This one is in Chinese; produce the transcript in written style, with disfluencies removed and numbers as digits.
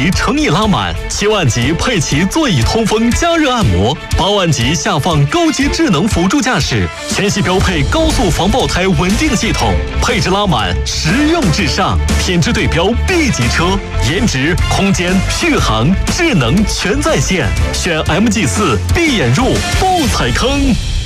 级诚意拉满，7万级配齐座椅通风加热按摩，8万级下放高级智能辅助驾驶，全系标配高速防爆胎稳定系统，配置拉满，实用至上，品质对标 B 级车，颜值、空间、续航、智能全在线，选 MG4，闭眼入，不踩坑。